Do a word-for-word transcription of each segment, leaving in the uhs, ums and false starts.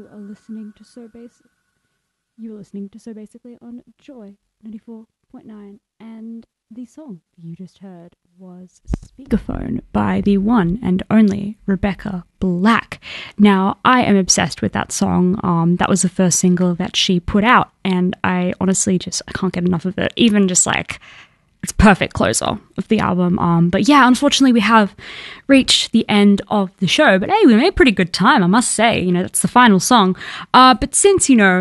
You are listening to So Basic. You are listening to So Basically on Joy ninety-four point nine, and the song you just heard was Speakerphone by the one and only Rebecca Black. Now, I am obsessed with that song. Um, that was the first single that she put out, and I honestly just I can't get enough of it. Even just like, it's perfect closer of the album. Um, but yeah, unfortunately, we have reached the end of the show. But hey, we made pretty good time, I must say. You know, that's the final song. Uh, but since, you know,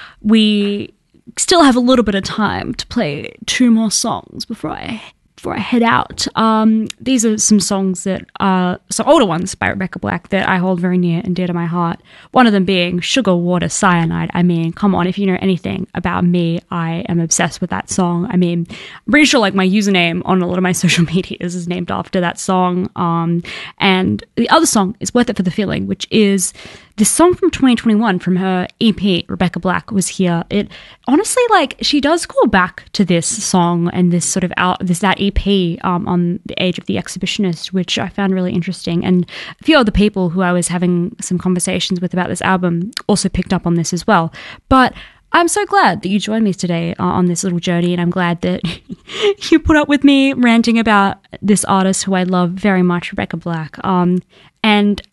we still have a little bit of time to play two more songs before I before I head out. Um, these are some songs that are some older ones by Rebecca Black that I hold very near and dear to my heart. One of them being Sugar Water Cyanide. I mean, come on, if you know anything about me, I am obsessed with that song. I mean, I'm pretty sure like my username on a lot of my social medias is named after that song. Um, and the other song is Worth It for the Feeling, which is this song from twenty twenty-one from her E P, Rebecca Black Was Here. It honestly, like, she does call back to this song and this sort of out, this, that E P um, on the Age of the Exhibitionist, which I found really interesting. And a few other people who I was having some conversations with about this album also picked up on this as well. But I'm so glad that you joined me today uh, on this little journey, and I'm glad that you put up with me ranting about this artist who I love very much, Rebecca Black. Um, and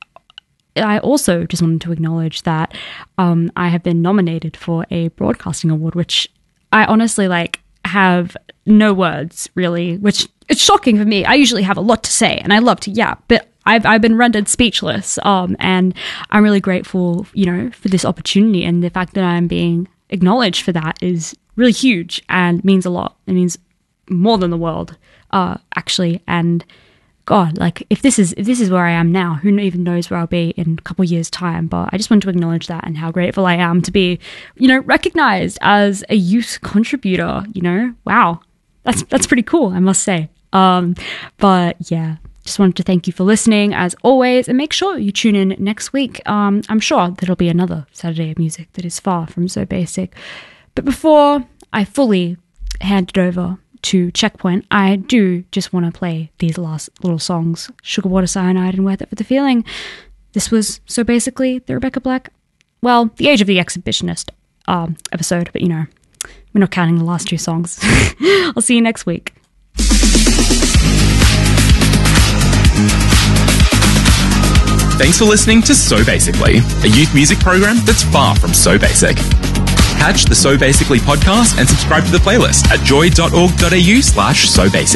I also just wanted to acknowledge that um, I have been nominated for a broadcasting award, which I honestly like have no words really, which it's shocking for me. I usually have a lot to say and I love to yap, but I've I've been rendered speechless. Um, and I'm really grateful, you know, for this opportunity, and the fact that I'm being acknowledged for that is really huge and means a lot. It means more than the world, uh, actually. And God, like if this is if this is where I am now, who even knows where I'll be in a couple of years' time? But I just want to acknowledge that and how grateful I am to be, you know, recognized as a youth contributor. You know, wow, that's that's pretty cool, I must say. Um, but yeah, just wanted to thank you for listening as always, and make sure you tune in next week. Um, I'm sure there'll be another Saturday of music that is far from so basic. But before I fully hand it over to Checkpoint, I do just want to play these last little songs, Sugar Water Cyanide and Worth It for the Feeling. This was So Basically the Rebecca Black, well, the Age of the Exhibitionist um, episode, but you know, we're not counting the last two songs. I'll see you next week. Thanks for listening to So Basically, a youth music program that's far from so basic. Catch the So Basically podcast and subscribe to the playlist at joy.org.au slash so basic.